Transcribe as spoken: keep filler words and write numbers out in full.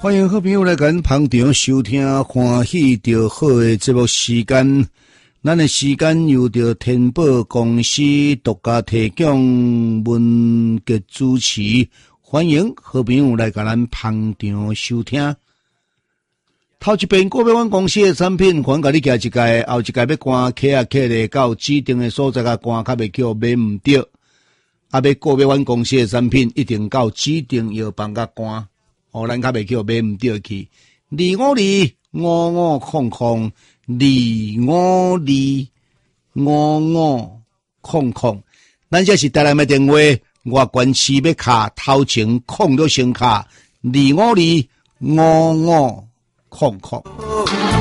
欢迎好朋友来跟捧场收听欢喜就好的节目时间。咱的时间由着天宝公司独家提供文节主持，欢迎好朋友来跟咱捧场收听。头一遍国别湾公司的产品，还甲你寄一届，后一届要赶客啊客咧到指定的所在甲赶，较袂叫买唔着。啊，要国别湾公司的产品，一定到指定药房甲赶。哦，咱较袂叫买唔着去，二五二五五空空，二五二五五空空，咱这是台南的电话，外关市要卡头前空了先卡，二五二五五空空。